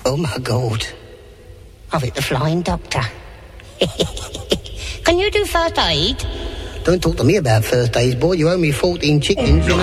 Oh, my God. I've hit the flying doctor. Can you do first aid? Don't talk to me about first aid, boy. You owe me 14 chickens, you know.